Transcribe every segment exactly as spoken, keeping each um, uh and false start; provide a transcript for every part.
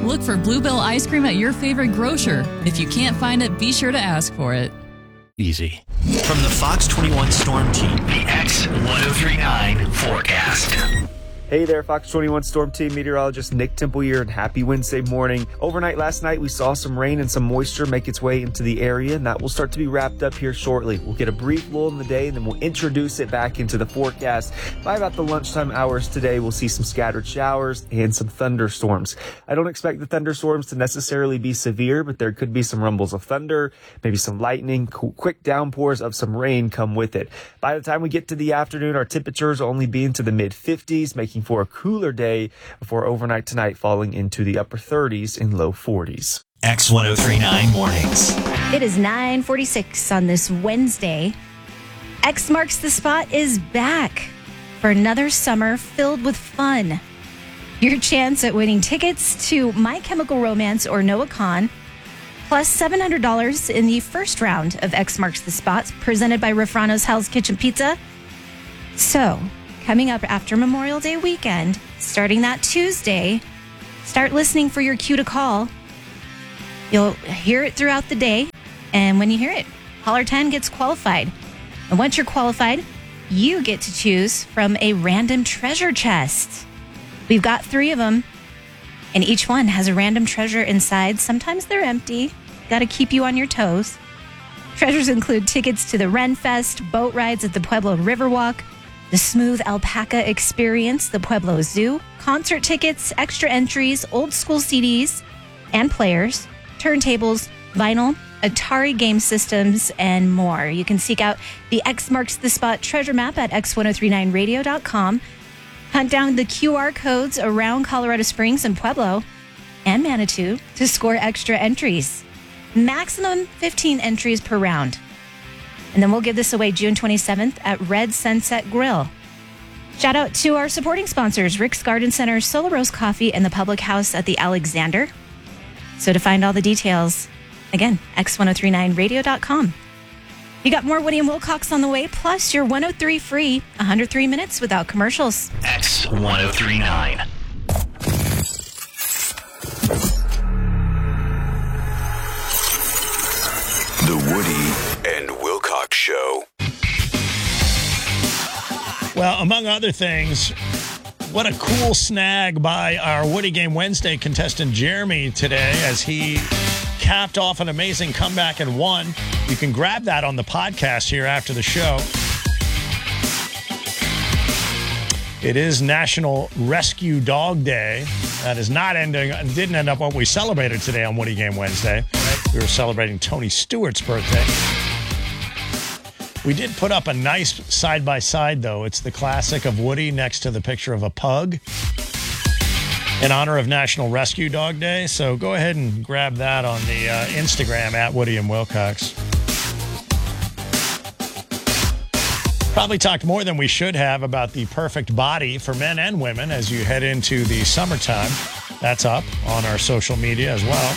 look for Bluebell ice cream at your favorite grocer. If you can't find it, be sure to ask for it. Easy. From the Fox twenty-one Storm Team, the X ten thirty-nine forecast. Hey there, Fox twenty-one Storm Team meteorologist Nick Temple here, and happy Wednesday morning. Overnight last night, we saw some rain and some moisture make its way into the area, and that will start to be wrapped up here shortly. We'll get a brief lull in the day, and then we'll introduce it back into the forecast. By about the lunchtime hours today, we'll see some scattered showers and some thunderstorms. I don't expect the thunderstorms to necessarily be severe, but there could be some rumbles of thunder, maybe some lightning, quick downpours of some rain come with it. By the time we get to the afternoon, our temperatures will only be into the mid fifties, making for a cooler day before overnight tonight falling into the upper thirties and low forties. X ten thirty-nine mornings. It is nine forty-six on this Wednesday. X Marks the Spot is back for another summer filled with fun. Your chance at winning tickets to My Chemical Romance or Noah Kahan, plus seven hundred dollars in the first round of X Marks the Spot, presented by Refrano's Hell's Kitchen Pizza. So, coming up after Memorial Day weekend, starting that Tuesday, start listening for your cue to call. You'll hear it throughout the day, and when you hear it, caller ten gets qualified. And once you're qualified, you get to choose from a random treasure chest. We've got three of them, and each one has a random treasure inside. Sometimes they're empty. Got to keep you on your toes. Treasures include tickets to the Ren Fest, boat rides at the Pueblo Riverwalk, the Smooth Alpaca Experience, the Pueblo Zoo, concert tickets, extra entries, old school C Ds and players, turntables, vinyl, Atari game systems, and more. You can seek out the X Marks the Spot treasure map at x ten thirty-nine radio dot com. Hunt down the Q R codes around Colorado Springs and Pueblo and Manitou to score extra entries. Maximum fifteen entries per round. And then we'll give this away June twenty-seventh at Red Sunset Grill. Shout out to our supporting sponsors, Rick's Garden Center, Solar Rose Coffee, and the Public House at the Alexander. So to find all the details, again, x ten thirty-nine radio dot com. You got more Woody and Wilcox on the way, plus your one oh three free, one hundred three minutes without commercials. X ten thirty-nine. The Woody and Wilcox Show. Well, among other things, what a cool snag by our Woody Game Wednesday contestant Jeremy today as he capped off an amazing comeback and won. You can grab that on the podcast here after the show. It is National Rescue Dog Day. That is not ending, didn't end up what we celebrated today on Woody Game Wednesday. We were celebrating Tony Stewart's birthday. We did put up a nice side-by-side, though. It's the classic of Woody next to the picture of a pug in honor of National Rescue Dog Day. So go ahead and grab that on the uh, Instagram at Woody and Wilcox. Probably talked more than we should have about the perfect body for men and women as you head into the summertime. That's up on our social media as well.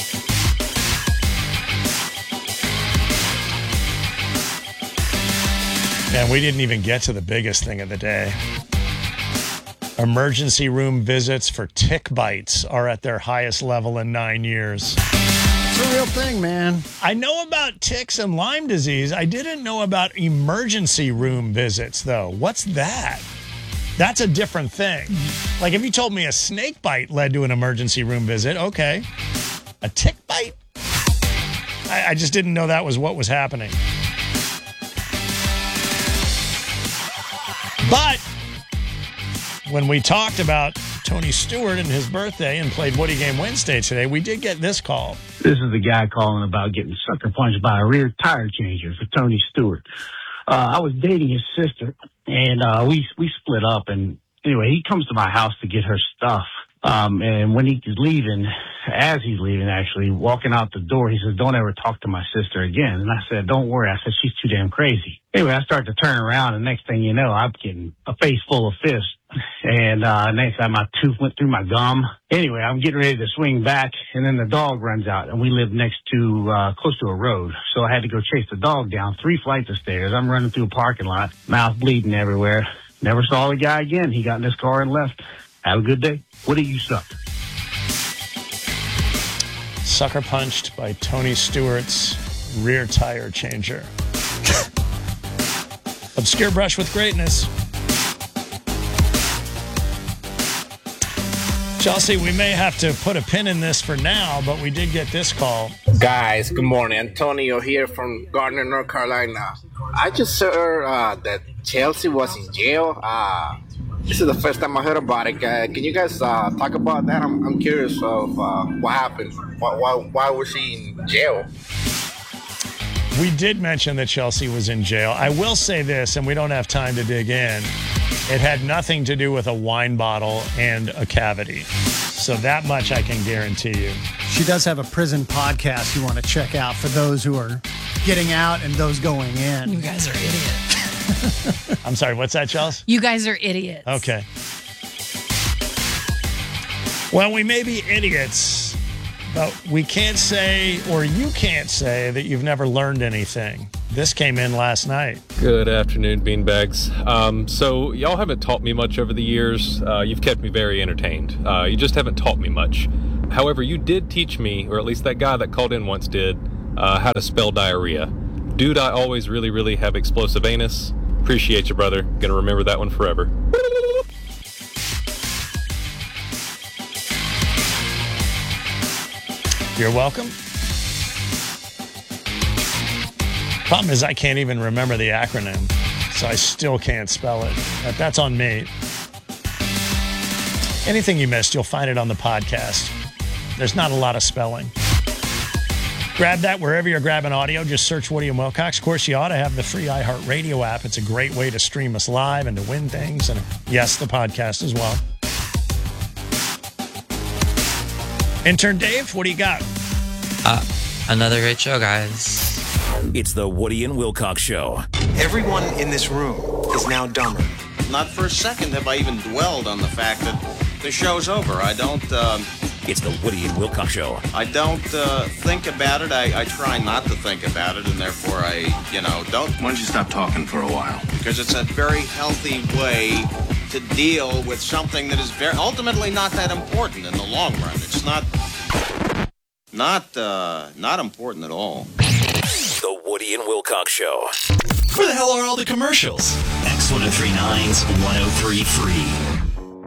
And we didn't even get to the biggest thing of the day. Emergency room visits for tick bites are at their highest level in nine years. It's a real thing, man. I know about ticks and Lyme disease. I didn't know about emergency room visits, though. What's that? That's a different thing. Like, if you told me a snake bite led to an emergency room visit, okay. A tick bite? I, I just didn't know that was what was happening. But when we talked about Tony Stewart and his birthday and played Woody Game Wednesday today, we did get this call. This is the guy calling about getting sucker punched by a rear tire changer for Tony Stewart. Uh, I was dating his sister, and uh, we we split up. And anyway, he comes to my house to get her stuff. Um, and when he's leaving, as he's leaving, actually, walking out the door, he says, "Don't ever talk to my sister again." And I said, "Don't worry." I said, "She's too damn crazy." Anyway, I start to turn around, and next thing you know, I'm getting a face full of fists. And uh, next time my tooth went through my gum. Anyway, I'm getting ready to swing back, and then the dog runs out, and we live next to, uh, close to a road. So I had to go chase the dog down three flights of stairs. I'm running through a parking lot, mouth bleeding everywhere. Never saw the guy again. He got in his car and left. Have a good day. What do you suck? Sucker punched by Tony Stewart's rear tire changer. Obscure brush with greatness. Chelsea, we may have to put a pin in this for now, but we did get this call. Guys, good morning. Antonio here from Gardner, North Carolina. I just heard uh, that Chelsea was in jail. Uh, this is the first time I heard about it. Uh, can you guys uh, talk about that? I'm, I'm curious of uh, what happened. Why, why, why was she in jail? We did mention that Chelsea was in jail. I will say this, and we don't have time to dig in. It had nothing to do with a wine bottle and a cavity. So that much I can guarantee you. She does have a prison podcast you want to check out for those who are getting out and those going in. You guys are idiots. I'm sorry, what's that, Chelsea? You guys are idiots. Okay. Well, we may be idiots, but we can't say, or you can't say, that you've never learned anything. This came in last night. Good afternoon, beanbags. Um, so y'all haven't taught me much over the years. Uh, you've kept me very entertained. Uh, you just haven't taught me much. However, you did teach me, or at least that guy that called in once did, uh, how to spell diarrhea. Dude, I always really, really have explosive anus. Appreciate you, brother. Gonna remember that one forever. You're welcome. Problem is, I can't even remember the acronym, so I still can't spell it. But that's on me. Anything you missed, you'll find it on the podcast. There's not a lot of spelling. Grab that wherever you're grabbing audio. Just search Woody and Wilcox. Of course, you ought to have the free iHeartRadio app. It's a great way to stream us live and to win things. And yes, the podcast as well. Intern Dave, what do you got? Uh, another great show, guys. It's the Woody and Wilcox Show. Everyone in this room is now dumber. Not for a second have I even dwelled on the fact that the show's over. I don't... Um, it's the Woody and Wilcox Show. I don't uh, think about it. I, I try not to think about it, and therefore I, you know, don't... Why don't you stop talking for a while? Because it's a very healthy way to deal with something that is very ultimately not that important in the long run. It's not... Not, uh, not important at all. The Woody and Wilcox Show. Where the hell are all the commercials? X ten thirty-nine's one oh three Free.